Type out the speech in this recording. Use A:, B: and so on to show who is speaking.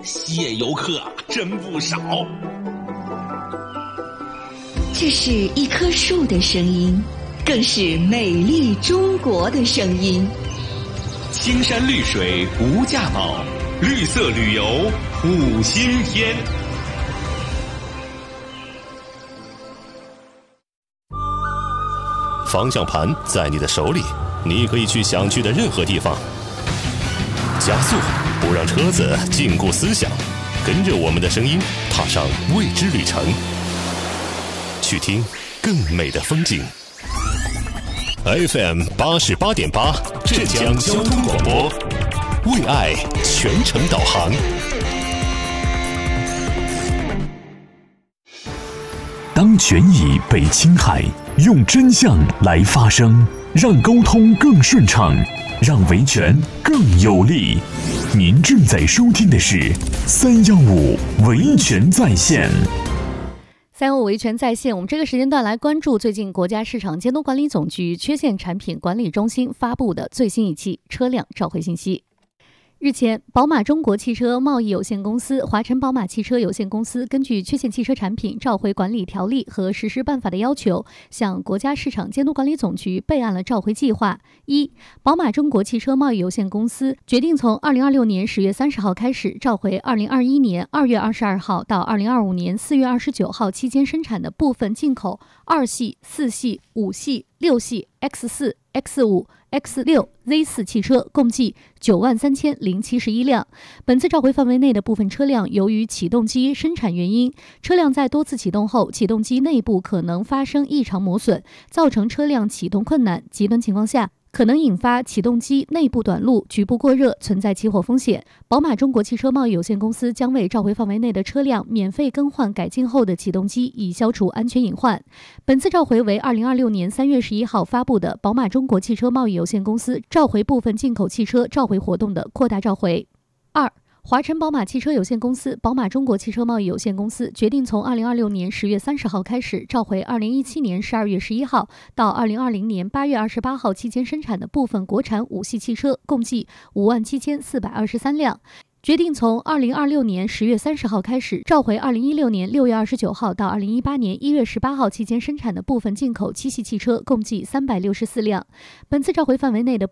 A: 谢游客真不少。
B: 这是一棵树的声音，更是美丽中国的声音。
A: 青山绿水无价宝，绿色旅游五星天。
C: 方向盘在你的手里，你可以去想去的任何地方。加速，不让车子禁锢思想，跟着我们的声音，踏上未知旅程，去听更美的风景。FM 88.8，浙江交通广播，为爱全程导航。
D: 当权益被侵害，用真相来发声，让沟通更顺畅，让维权更有力。您正在收听的是315维权在线。
E: 315维权在线，我们这个时间段来关注最近国家市场监督管理总局缺陷产品管理中心发布的最新一期车辆召回信息。日前，宝马中国汽车贸易有限公司、华晨宝马汽车有限公司根据《缺陷汽车产品召回管理条例》和实施办法的要求，向国家市场监督管理总局备案了召回计划。一、宝马中国汽车贸易有限公司决定从2026年10月30号开始召回2021年2月22号到2025年4月29号期间生产的部分进口2系、4系、5系、6系、X4、X5、X6、Z4 汽车，共计93071辆。本次召回范围内的部分车辆，由于启动机生产原因，车辆在多次启动后，启动机内部可能发生异常磨损，造成车辆启动困难，极端情况下可能引发启动机内部短路、局部过热，存在起火风险。宝马中国汽车贸易有限公司将为召回范围内的车辆免费更换改进后的启动机，以消除安全隐患。本次召回为2026年3月11号发布的宝马中国汽车贸易有限公司召回部分进口汽车召回活动的扩大召回。二、华晨宝马汽车有限公司、宝马中国汽车贸易有限公司决定从2026年10月30号开始召回2017年12月11号到2020年8月28号期间生产的部分国产5系汽车，共计57423辆。决定从2026年10月30号开始召回2016年6月29号到2018年1月18号期间生产的部分进口7系汽车，共计364辆。本次召回范围内的